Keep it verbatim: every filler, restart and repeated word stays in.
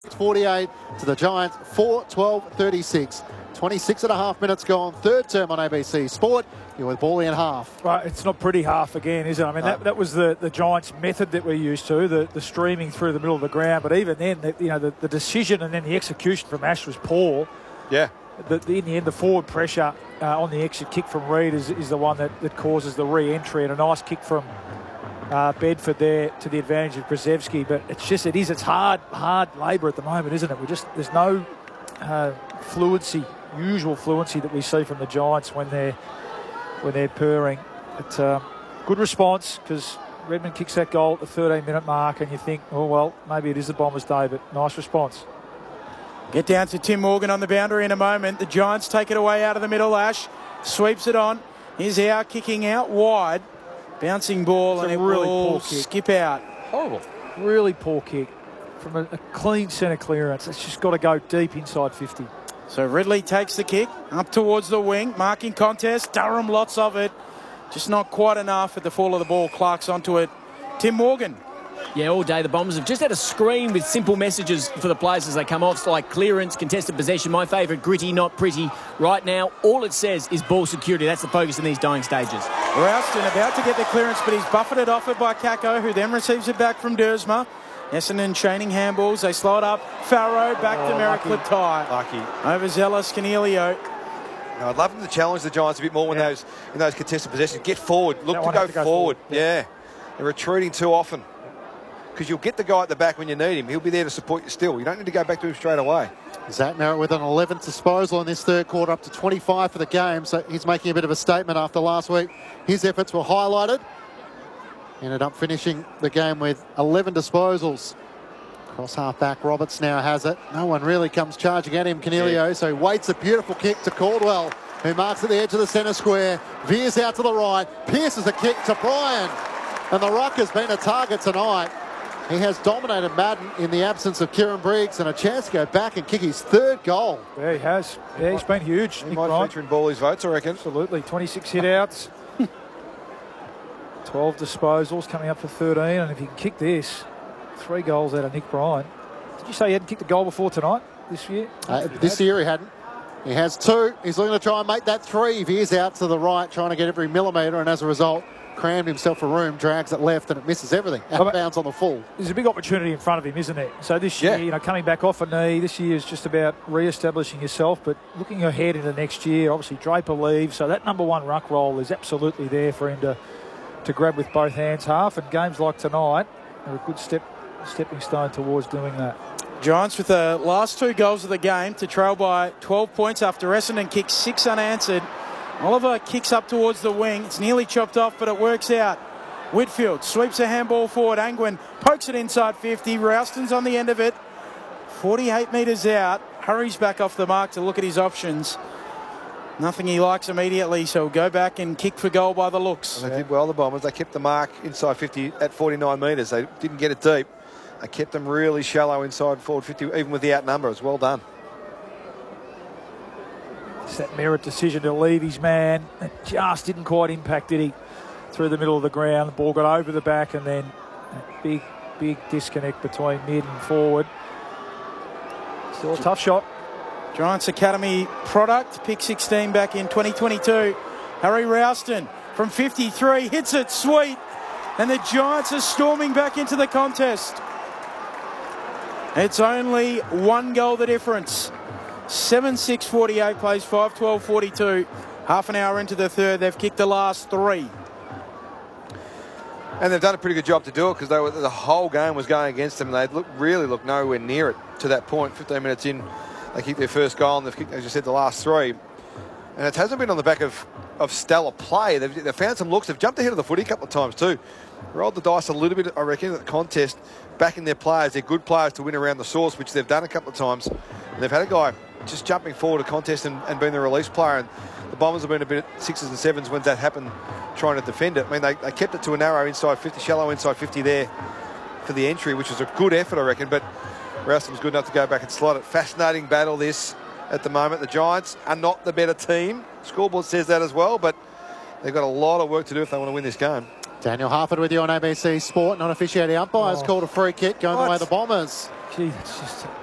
forty-eight to the Giants, four twelve thirty-six. twenty-six and a half minutes gone, third term on A B C Sport. You're with Bally and half. Right, it's not pretty half again, is it? I mean, no. that, that was the, the Giants' method that we're used to, the, the streaming through the middle of the ground. But even then, the, you know, the, the decision and then the execution from Ash was poor. Yeah. The, the, in the end, the forward pressure uh, on the exit kick from Reid is, is the one that, that causes the re-entry, and a nice kick from uh, Bedford there to the advantage of Brzezowski. But it's just, it is, it's hard, hard labour at the moment, isn't it? We just, there's no uh, fluency, usual fluency that we see from the Giants when they're when they're purring. But um, good response, because Redmond kicks that goal at the thirteen minute mark, and you think, oh well, maybe it is the Bombers' day, but nice response. Get down to Tim Morgan on the boundary in a moment. The Giants take it away out of the middle. Ash sweeps it on. Here's Howe kicking out wide. Bouncing ball, it's and it really will poor kick. skip out. Horrible. Really poor kick from a, a clean centre clearance. It's just got to go deep inside fifty. So Ridley takes the kick up towards the wing. Marking contest. Durham, lots of it. Just not quite enough at the fall of the ball. Clark's onto it. Tim Morgan. Yeah, all day the Bombers have just had a screen with simple messages for the players as they come off, so like clearance, contested possession. My favourite, gritty, not pretty. Right now, all it says is ball security. That's the focus in these dying stages. Rouston about to get the clearance, but he's buffeted off it by Kako, who then receives it back from Dersma. Essendon chaining handballs. They slow it up. Farrow back oh, to Merrick Latai. Lucky. Overzealous Canelio. No, I'd love them to challenge the Giants a bit more when yeah. those in those contested possessions. Get forward. Look that to go, to go forward. forward. Yeah. yeah. They're retreating too often. Because you'll get the guy at the back when you need him. He'll be there to support you still. You don't need to go back to him straight away. Zach Merritt with an eleventh disposal in this third quarter, up to twenty-five for the game. So he's making a bit of a statement after last week. His efforts were highlighted. Ended up finishing the game with eleven disposals. Cross half back, Roberts now has it. No one really comes charging at him, Canelio. Yeah. So he waits a beautiful kick to Caldwell, who marks at the edge of the centre square. Veers out to the right. Pierces a kick to Bryan. And the ruck has been a target tonight. He has dominated Madden in the absence of Kieran Briggs, and a chance to go back and kick his third goal. Yeah, he has. Yeah, he's been huge. He Nick might Bryant. feature in Ball's votes, I reckon. Absolutely. twenty-six hit-outs. twelve disposals, coming up for thirteen. And if he can kick this, three goals out of Nick Bryant. Did you say he hadn't kicked a goal before tonight, this year? Uh, this year he hadn't. He has two. He's looking to try and make that three. He veers out to the right, trying to get every millimetre, and as a result, crammed himself for room, drags it left, and it misses everything. Outbounds on the full. There's a big opportunity in front of him, isn't there? So this year, yeah. you know, coming back off a knee, this year is just about re-establishing yourself, but looking ahead into next year, obviously Draper leaves, so that number one ruck role is absolutely there for him to, to grab with both hands half, and games like tonight are a good step, stepping stone towards doing that. Giants with the last two goals of the game to trail by twelve points after Essendon kicks six unanswered. Oliver kicks up towards the wing. It's nearly chopped off, but it works out. Whitfield sweeps a handball forward. Angwin pokes it inside fifty. Rouston's on the end of it. forty-eight metres out. Hurries back off the mark to look at his options. Nothing he likes immediately, so he'll go back and kick for goal by the looks. And they did well, the Bombers. They kept the mark inside fifty at forty-nine metres. They didn't get it deep. They kept them really shallow inside forward fifty, even with the outnumber. It was well done. It's that Merritt decision to leave his man. It just didn't quite impact, did he? Through the middle of the ground. The ball got over the back, and then that big, big disconnect between mid and forward. Still a tough shot. Giants Academy product. Pick sixteen back in twenty twenty-two. Harry Rouston from fifty-three hits it sweet. And the Giants are storming back into the contest. It's only one goal the difference. seven six forty-eight plays five twelve forty-two. Half an hour into the third, they've kicked the last three. And they've done a pretty good job to do it, because they were, the whole game was going against them. They look, really looked nowhere near it to that point. fifteen minutes in, they kicked their first goal, and they've kicked, as you said, the last three. And it hasn't been on the back of, of stellar play. They've, they've found some looks. They've jumped ahead of the footy a couple of times too. Rolled the dice a little bit, I reckon, at the contest, backing their players. They're good players to win around the source, which they've done a couple of times. And they've had a guy just jumping forward a contest and, and being the release player. And the Bombers have been a bit at sixes and sevens when that happened, trying to defend it. I mean, they, they kept it to a narrow inside fifty, shallow inside fifty there for the entry, which was a good effort, I reckon. But Rouston was good enough to go back and slot it. Fascinating battle this at the moment. The Giants are not the better team. Scoreboard says that as well, but they've got a lot of work to do if they want to win this game. Daniel Harford with you on A B C Sport. Non-officiating umpires oh. called a free kick going What? the way of the Bombers. Gee, it's just